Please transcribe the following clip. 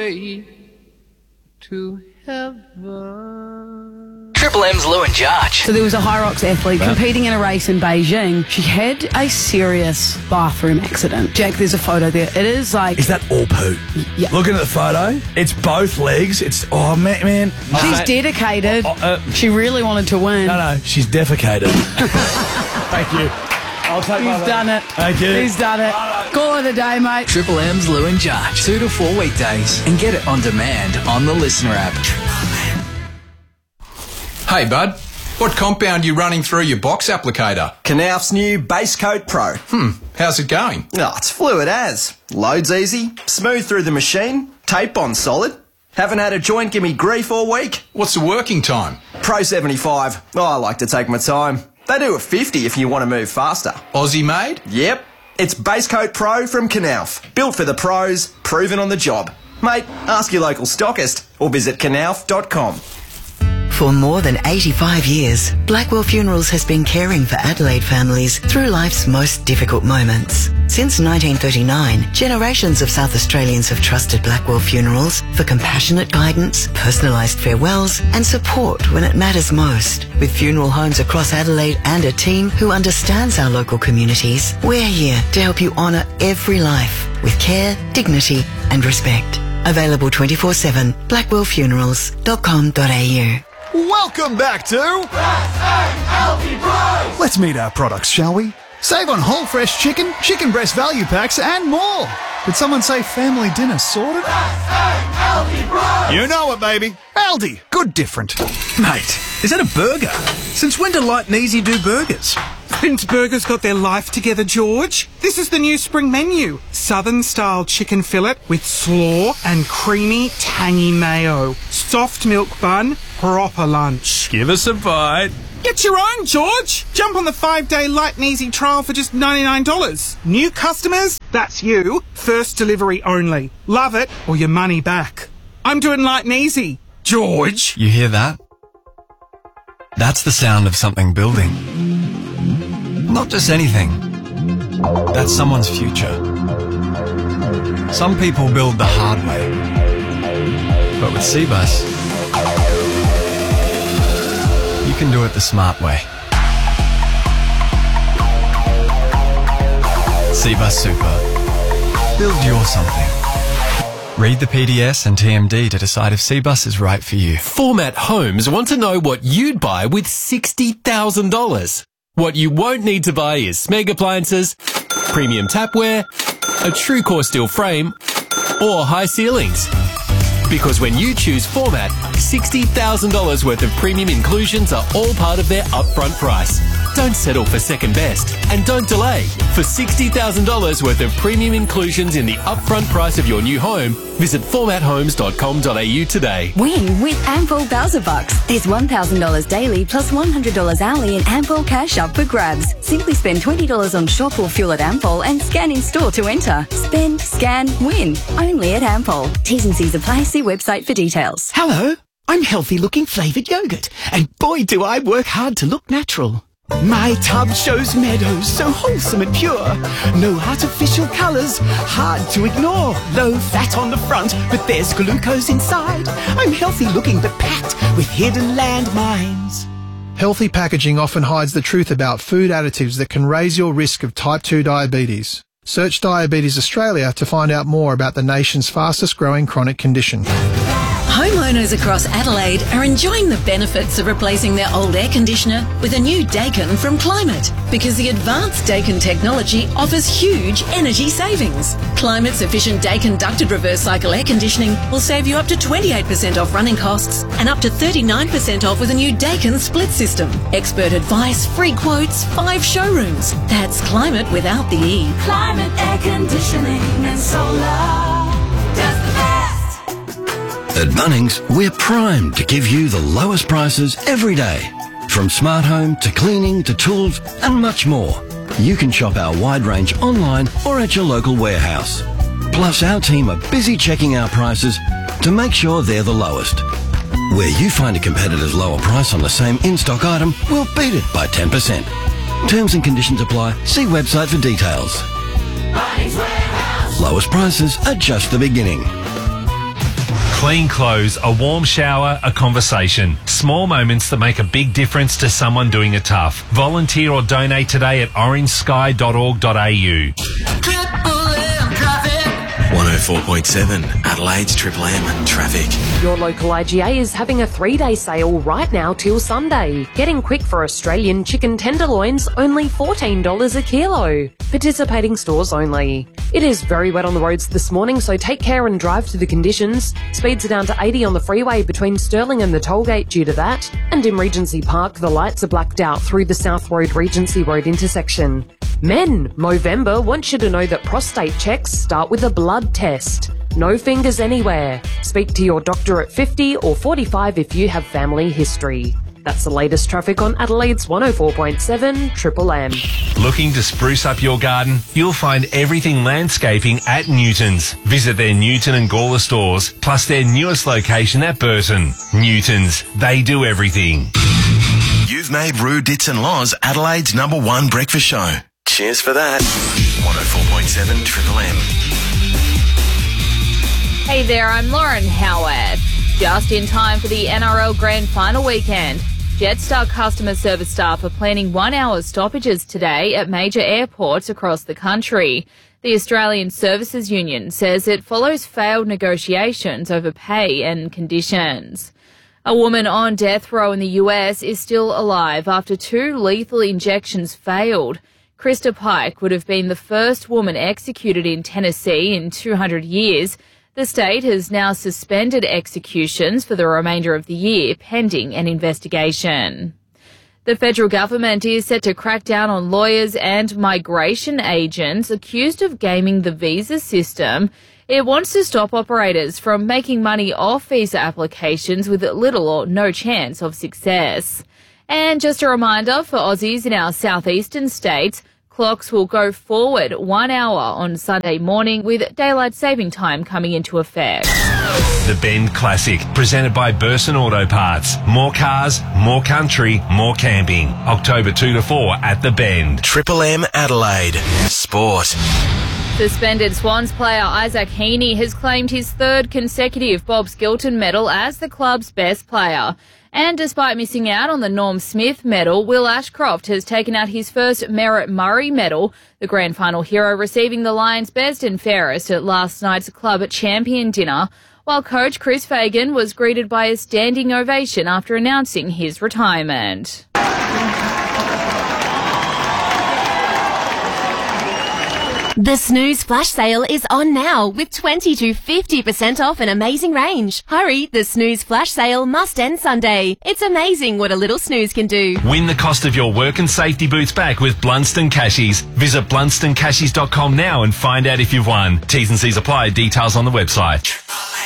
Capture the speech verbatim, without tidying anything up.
way to heaven. Triple M's Lou and Jarch. So there was a Hyrox athlete Wow. competing in a race in Beijing. She had a serious bathroom accident. Jack, there's a photo there. It is like... Is that all poo? Yeah. Looking at the photo, it's both legs. It's, oh, man. man. She's Uh, dedicated. uh, uh, she really wanted to win. No, no, she's defecated. Thank you. I'll take my He's done it. Thank you. He's done it. Call it a day, mate. Triple M's Lou and Jarch. Two to four weekdays. And get it on demand on the Listener app. Hey, bud. What compound you running through your box applicator? Knauf's new Base Coat Pro. Hmm, how's it going? Oh, it's fluid as. Loads easy, smooth through the machine, tape on solid. Haven't had a joint give me grief all week. What's the working time? Pro seventy-five. Oh, I like to take my time. They do a fifty if you want to move faster. Aussie made? Yep. It's Base Coat Pro from Knauf. Built for the pros, proven on the job. Mate, ask your local stockist or visit knauf dot com. For more than eighty-five years, Blackwell Funerals has been caring for Adelaide families through life's most difficult moments. Since nineteen thirty-nine, generations of South Australians have trusted Blackwell Funerals for compassionate guidance, personalised farewells and support when it matters most. With funeral homes across Adelaide and a team who understands our local communities, we're here to help you honour every life with care, dignity and respect. Available twenty-four seven, blackwell funerals dot com dot a u. Welcome back to Let's meet our products, shall we? Save on whole fresh chicken, chicken breast value packs and more. Did someone say family dinner sorted? You know it, baby. Aldi. Good different. Mate, is that a burger? Since when do Light and Easy do burgers? Since burgers got their life together, George. This is the new spring menu. Southern-style chicken fillet with slaw and creamy, tangy mayo. Soft milk bun, proper lunch. Give us a bite. Get your own, George. Jump on the five-day Light and Easy trial for just ninety-nine dollars. New customers? That's you. First delivery only. Love it or your money back. I'm doing Light and Easy. George. You hear that? That's the sound of something building. Not just anything. That's someone's future. Some people build the hard way. But with Cbus, you can do it the smart way. Cbus Super. Build your something. Read the P D S and T M D to decide if Cbus is right for you. Format Homes want to know what you'd buy with sixty thousand dollars. What you won't need to buy is Smeg appliances, premium tapware, a TrueCore steel frame, or high ceilings. Because when you choose Format, sixty thousand dollars worth of premium inclusions are all part of their upfront price. Don't settle for second best and don't delay. For sixty thousand dollars worth of premium inclusions in the upfront price of your new home, visit format homes dot com dot a u today. Win with Ampol Bowser Bucks. There's one thousand dollars daily plus one hundred dollars hourly in Ampol cash up for grabs. Simply spend twenty dollars on shop or fuel at Ampol and scan in store to enter. Spend, scan, win. Only at Ampol. T's and C's apply. See website for details. Hello, I'm healthy looking flavoured yogurt, and boy do I work hard to look natural. My tub shows meadows so wholesome and pure. No artificial colours, hard to ignore. Low fat on the front, but there's glucose inside. I'm healthy looking but packed with hidden landmines. Healthy packaging often hides the truth about food additives that can raise your risk of type two diabetes. Search Diabetes Australia to find out more about the nation's fastest growing chronic condition. Homeowners across Adelaide are enjoying the benefits of replacing their old air conditioner with a new Daikin from Climate, because the advanced Daikin technology offers huge energy savings. Climate's efficient Daikin ducted reverse cycle air conditioning will save you up to twenty-eight percent off running costs and up to thirty-nine percent off with a new Daikin split system. Expert advice, free quotes, five showrooms. That's Climate without the E. Climate air conditioning and solar does the best. At Bunnings, we're primed to give you the lowest prices every day. From smart home to cleaning to tools and much more. You can shop our wide range online or at your local warehouse. Plus, our team are busy checking our prices to make sure they're the lowest. Where you find a competitor's lower price on the same in-stock item, we'll beat it by ten percent. Terms and conditions apply. See website for details. Bunnings Warehouse. Lowest prices are just the beginning. Clean clothes, a warm shower, a conversation. Small moments that make a big difference to someone doing it tough. Volunteer or donate today at orange sky dot org dot a u. one oh four point seven Adelaide's Triple M traffic. Your local I G A is having a three-day sale right now till Sunday. Getting quick for Australian chicken tenderloins, only fourteen dollars a kilo. Participating stores only. It is very wet on the roads this morning, so take care and drive to the conditions. Speeds are down to eighty on the freeway between Stirling and the tollgate due to that. And in Regency Park, the lights are blacked out through the South Road Regency Road intersection. Men, Movember wants you to know that prostate checks start with a blood test. No fingers anywhere. Speak to your doctor at fifty or forty-five if you have family history. That's the latest traffic on Adelaide's one oh four point seven Triple M. Looking to spruce up your garden? You'll find everything landscaping at Newton's. Visit their Newton and Gawler stores, plus their newest location at Burton. Newton's, they do everything. You've made Roo Dits and Laws Adelaide's number one breakfast show. Cheers for that. one oh four point seven Triple M. Hey there, I'm Lauren Howard. Just in time for the N R L Grand Final weekend, Jetstar customer service staff are planning one-hour stoppages today at major airports across the country. The Australian Services Union says it follows failed negotiations over pay and conditions. A woman on death row in the U S is still alive after two lethal injections failed. Krista Pike would have been the first woman executed in Tennessee in two hundred years. The state has now suspended executions for the remainder of the year, pending an investigation. The federal government is set to crack down on lawyers and migration agents accused of gaming the visa system. It wants to stop operators from making money off visa applications with little or no chance of success. And just a reminder for Aussies in our southeastern states, clocks will go forward one hour on Sunday morning with daylight saving time coming into effect. The Bend Classic, presented by Burson Auto Parts. More cars, more country, more camping. October second to fourth at the Bend. Triple M Adelaide. Sport. Suspended Swans player Isaac Heaney has claimed his third consecutive Bob Skilton medal as the club's best player. And despite missing out on the Norm Smith medal, Will Ashcroft has taken out his first Merritt Murray medal, the grand final hero receiving the Lions' best and fairest at last night's club champion dinner, while coach Chris Fagan was greeted by a standing ovation after announcing his retirement. The Snooze Flash Sale is on now with twenty to fifty percent off an amazing range. Hurry, the Snooze Flash Sale must end Sunday. It's amazing what a little snooze can do. Win the cost of your work and safety boots back with Blunston Cashies. Visit blunston cashies dot com now and find out if you've won. T's and C's apply. Details on the website.